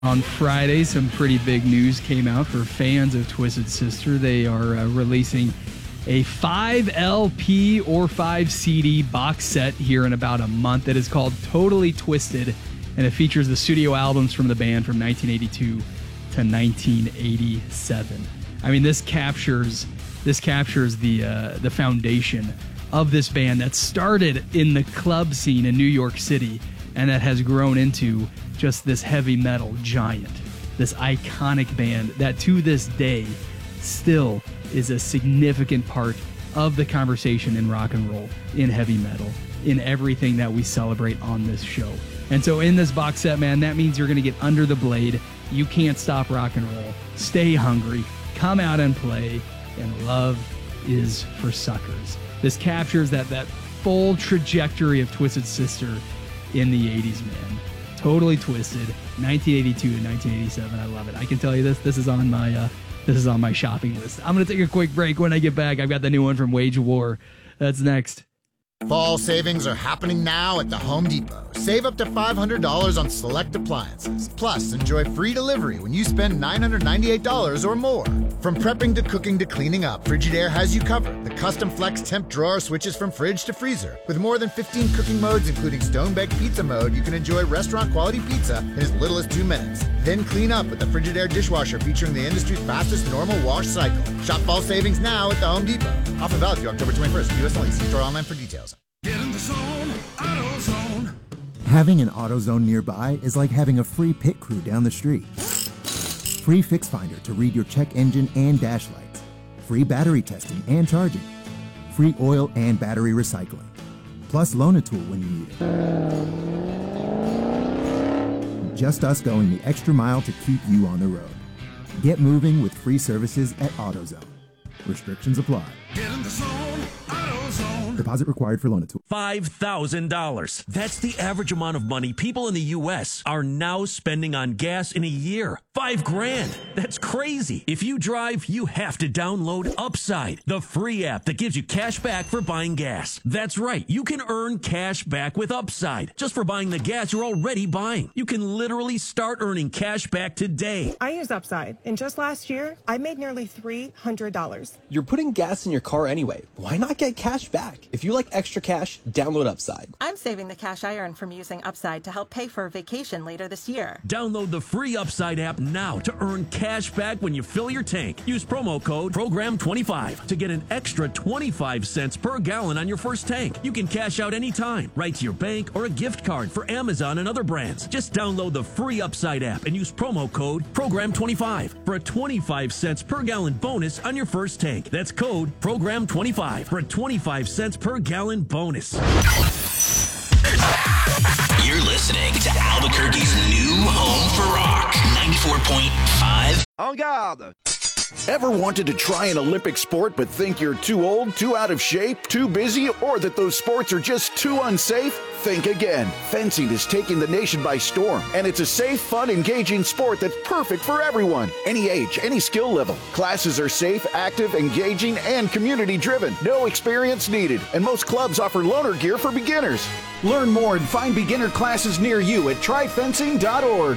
On Friday, some pretty big news came out for fans of Twisted Sister. They are releasing a 5 LP or 5 CD box set here in about a month that is called Totally Twisted, and it features the studio albums from the band from 1982 to 1987. I mean, this captures the foundation of this band that started in the club scene in New York City and that has grown into just this heavy metal giant, this iconic band that to this day still is a significant part of the conversation in rock and roll, in heavy metal, in everything that we celebrate on this show. And so in this box set, man, that means you're going to get under the blade. You can't stop rock and roll. Stay hungry. Come out and play. And love is for suckers. This captures that full trajectory of Twisted Sister in the 80s, man. Totally Twisted, 1982 to 1987. I love it. I can tell you this is on my shopping list. I'm going to take a quick break. When I get back, I've got the new one from Wage War. That's next. Fall savings are happening now at the Home Depot. Save up to $500 on select appliances. Plus, enjoy free delivery when you spend $998 or more. From prepping to cooking to cleaning up, Frigidaire has you covered. The custom flex temp drawer switches from fridge to freezer. With more than 15 cooking modes, including stone-baked pizza mode, you can enjoy restaurant-quality pizza in as little as 2 minutes. Then clean up with the Frigidaire dishwasher featuring the industry's fastest normal wash cycle. Shop fall savings now at the Home Depot. Offer valid through October 21st. U.S. only. See store online for details. Get in the zone, AutoZone. Having an AutoZone nearby is like having a free pit crew down the street. Free Fix Finder to read your check engine and dash lights. Free battery testing and charging. Free oil and battery recycling. Plus loan a tool when you need it. Just us going the extra mile to keep you on the road. Get moving with free services at AutoZone. Restrictions apply. Get in the zone, AutoZone. Deposit required for loan a tool. $5,000. That's the average amount of money people in the U.S. are now spending on gas in a year. $5,000. That's crazy. If you drive, you have to download Upside, the free app that gives you cash back for buying gas. That's right. You can earn cash back with Upside just for buying the gas you're already buying. You can literally start earning cash back today. I use Upside, and just last year, I made nearly $300. You're putting gas in your car anyway. Why not get cash back? If you like extra cash, download Upside. I'm saving the cash I earn from using Upside to help pay for a vacation later this year. Download the free Upside app now to earn cash back when you fill your tank. Use promo code PROGRAM25 to get an extra 25 cents per gallon on your first tank. You can cash out anytime, right to your bank or a gift card for Amazon and other brands. Just download the free Upside app and use promo code PROGRAM25 for a 25 cents per gallon bonus on your first tank. That's code PROGRAM25 for a 25 cents per gallon bonus. You're listening to Albuquerque's new home for rock, 94.5. En garde! Ever wanted to try an Olympic sport but think you're too old, too out of shape, too busy, or that those sports are just too unsafe? Think again. Fencing is taking the nation by storm, and it's a safe, fun, engaging sport that's perfect for everyone. Any age, any skill level. Classes are safe, active, engaging, and community-driven. No experience needed, and most clubs offer loaner gear for beginners. Learn more and find beginner classes near you at tryfencing.org.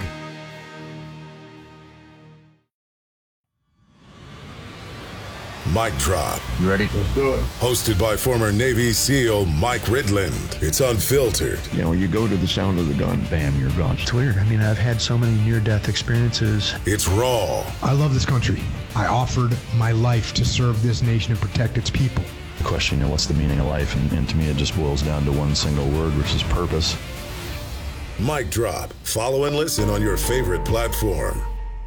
Mic Drop. You ready? Let's do it. Hosted by former Navy SEAL Mike Ridland. It's unfiltered. You know, you go to the sound of the gun, bam, you're gone. It's weird. I mean, I've had so many near-death experiences. It's raw. I love this country. I offered my life to serve this nation and protect its people. The question, you know, what's the meaning of life? And to me, it just boils down to one single word, which is purpose. Mic Drop. Follow and listen on your favorite platform.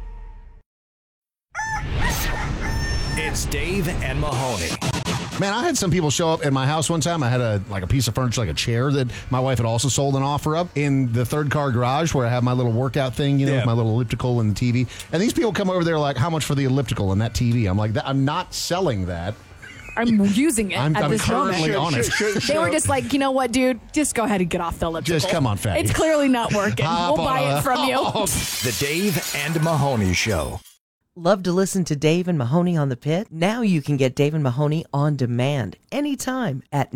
It's Dave and Mahoney. Man, I had some people show up at my house one time. I had a piece of furniture, like a chair that my wife had also sold an offer of in the third car garage where I have my little workout thing, with my little elliptical and the TV. And these people come over there like, how much for the elliptical and that TV? I'm like, I'm not selling that. I'm using it at this moment. On it. They were just like, you know what, dude? Just go ahead and get off the elliptical. Just come on, fatty. It's clearly not working. We'll buy it from you. The Dave and Mahoney Show. Love to listen to Dave and Mahoney on the Pit? Now you can get Dave and Mahoney on demand anytime at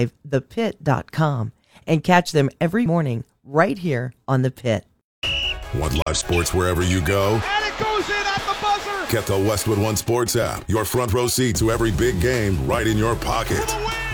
945thepit.com and catch them every morning right here on the Pit. Want live sports wherever you go? And it goes in at the buzzer. Get the Westwood One Sports app. Your front row seat to every big game right in your pocket.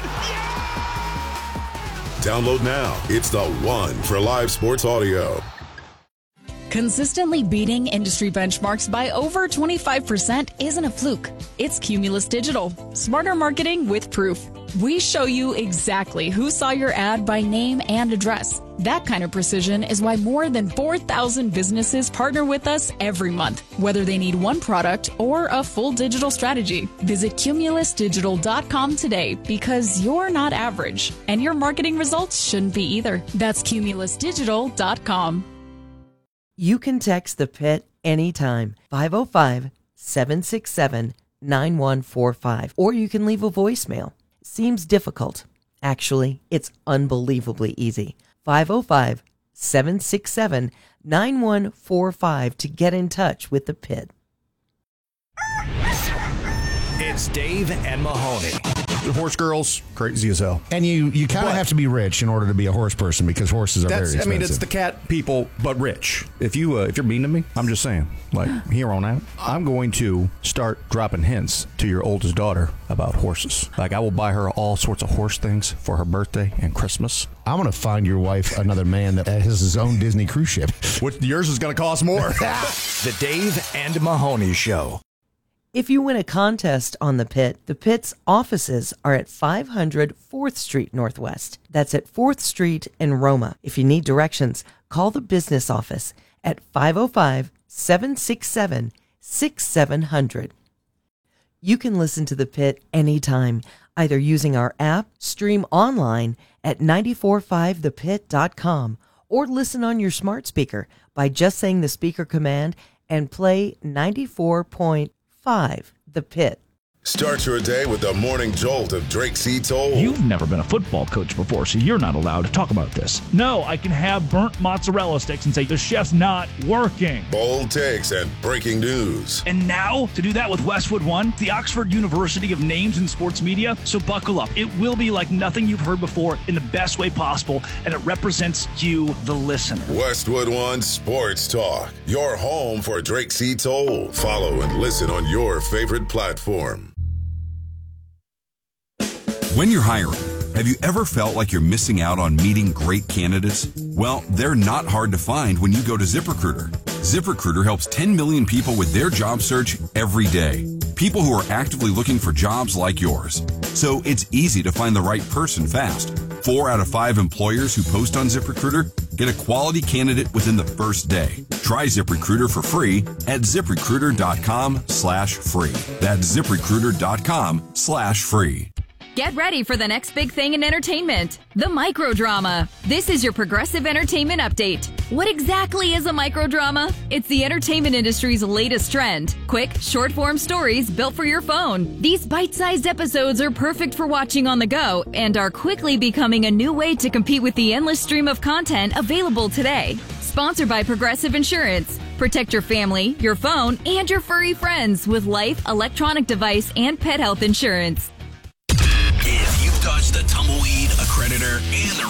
Download now. It's the one for live sports audio. Consistently beating industry benchmarks by over 25% isn't a fluke. It's Cumulus Digital. Smarter marketing with proof. We show you exactly who saw your ad by name and address. That kind of precision is why more than 4,000 businesses partner with us every month, whether they need one product or a full digital strategy. Visit cumulusdigital.com today because you're not average, and your marketing results shouldn't be either. That's cumulusdigital.com. You can text the Pit anytime, 505-767-9145, or you can leave a voicemail. Seems difficult. Actually, it's unbelievably easy. 505-767-9145 to get in touch with the Pit. It's Dave and Mahoney. Horse girls, crazy as hell. And you kind of have to be rich in order to be a horse person because horses are very expensive. I mean, it's the cat people, but rich. If you're mean to me, I'm just saying, like, here on out, I'm going to start dropping hints to your oldest daughter about horses. Like, I will buy her all sorts of horse things for her birthday and Christmas. I'm going to find your wife another man that has his own Disney cruise ship. Which yours is going to cost more. The Dave and Mahoney Show. If you win a contest on the Pit's offices are at 500 4th Street Northwest. That's at 4th Street in Roma. If you need directions, call the business office at 505-767-6700. You can listen to the Pit anytime, either using our app, stream online at 945thepit.com, or listen on your smart speaker by just saying the speaker command and play 94.5 The Pit. Start your day with the morning jolt of Drake C. Toll. You've never been a football coach before, so you're not allowed to talk about this. No, I can have burnt mozzarella sticks and say the chef's not working. Bold takes and breaking news. And now, to do that with Westwood One, the Oxford University of Names in Sports Media. So buckle up. It will be like nothing you've heard before in the best way possible, and it represents you, the listener. Westwood One Sports Talk. Your home for Drake C. Toll. Follow and listen on your favorite platform. When you're hiring, have you ever felt like you're missing out on meeting great candidates? Well, they're not hard to find when you go to ZipRecruiter. ZipRecruiter helps 10 million people with their job search every day. People who are actively looking for jobs like yours. So it's easy to find the right person fast. 4 out of 5 employers who post on ZipRecruiter get a quality candidate within the first day. Try ZipRecruiter for free at ZipRecruiter.com/free. That's ZipRecruiter.com/free. Get ready for the next big thing in entertainment, the microdrama. This is your Progressive Entertainment Update. What exactly is a microdrama? It's the entertainment industry's latest trend. Quick, short-form stories built for your phone. These bite-sized episodes are perfect for watching on the go and are quickly becoming a new way to compete with the endless stream of content available today. Sponsored by Progressive Insurance. Protect your family, your phone, and your furry friends with life, electronic device, and pet health insurance. If you've dodged the tumbleweed, a creditor, and the